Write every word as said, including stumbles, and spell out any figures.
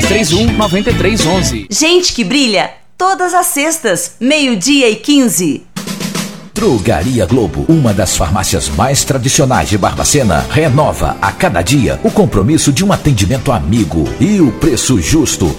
três um, nove três um um. Gente que brilha todas as sextas, meio-dia e quinze. Drogaria Globo, uma das farmácias mais tradicionais de Barbacena, renova a cada dia o compromisso de um atendimento amigo e o preço justo.